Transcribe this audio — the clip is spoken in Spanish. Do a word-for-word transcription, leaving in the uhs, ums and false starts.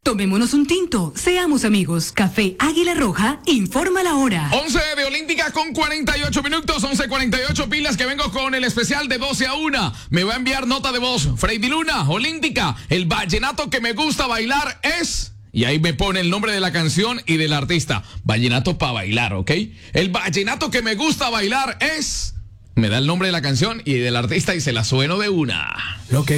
Tomémonos un tinto, seamos amigos. Café Águila Roja, informa la hora. once de Olímpica con cuarenta y ocho minutos, once cuarenta y ocho, pilas que vengo con el especial de doce a una. Me va a enviar nota de voz. Freddy Luna, Olímpica, el vallenato que me gusta bailar es... Y ahí me pone el nombre de la canción y del artista. Vallenato para bailar, ¿ok? El vallenato que me gusta bailar es... Me da el nombre de la canción y del artista y se la sueno de una. Lo que